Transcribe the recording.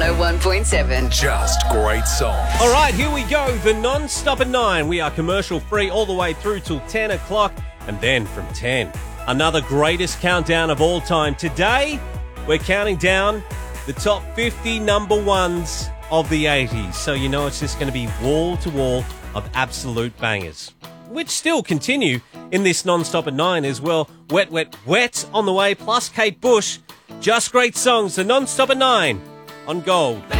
101.7. Just great songs. All right, here we go. The Non-Stop at 9. We are commercial free all the way through till 10 o'clock. And then from 10, another greatest countdown of all time. Today, we're counting down the top 50 number ones of the 80s. So you know it's just going to be wall to wall of absolute bangers, which still continue in this Non-Stop at 9 as well. Wet, Wet, Wet on the way, plus Kate Bush. Just great songs. The Non-Stop at 9 on Gold.